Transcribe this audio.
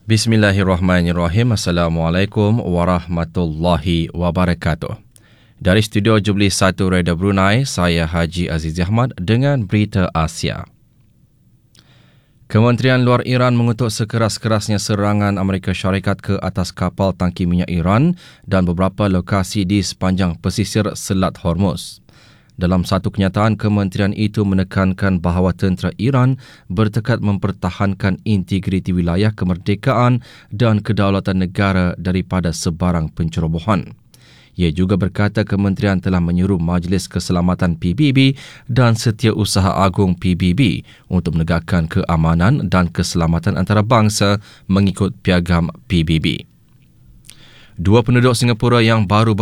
Bismillahirrahmanirrahim. Assalamualaikum warahmatullahi wabarakatuh. Dari studio Jubilee 1 Radio Brunei, saya Haji Aziz Ahmad dengan berita Asia. Kementerian Luar Iran mengutuk sekeras-kerasnya serangan Amerika Syarikat ke atas kapal tangki minyak Iran dan beberapa lokasi di sepanjang pesisir Selat Hormuz. Dalam satu kenyataan, kementerian itu menekankan bahawa tentera Iran bertekad mempertahankan integriti wilayah kemerdekaan dan kedaulatan negara daripada sebarang pencerobohan. Ia juga berkata kementerian telah menyuruh Majlis Keselamatan PBB dan Setiausaha Agung PBB untuk menegakkan keamanan dan keselamatan antarabangsa mengikut piagam PBB. Dua penduduk Singapura yang baru